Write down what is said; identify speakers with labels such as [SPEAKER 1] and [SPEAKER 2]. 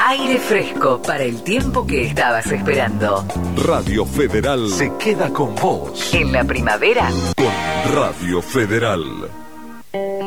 [SPEAKER 1] Aire fresco para el tiempo que estabas esperando.
[SPEAKER 2] Radio Federal se queda con vos.
[SPEAKER 1] En la primavera.
[SPEAKER 2] Con Radio Federal.